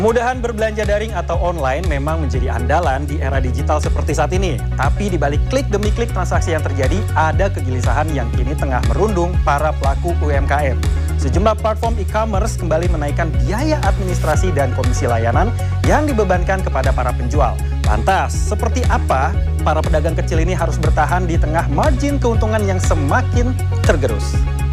Kemudahan berbelanja daring atau online memang menjadi andalan di era digital seperti saat ini. Tapi di balik klik demi klik transaksi yang terjadi, ada kegelisahan yang kini tengah merundung para pelaku UMKM. Sejumlah platform e-commerce kembali menaikkan biaya administrasi dan komisi layanan yang dibebankan kepada para penjual. Lantas, seperti apa para pedagang kecil ini harus bertahan di tengah margin keuntungan yang semakin tergerus?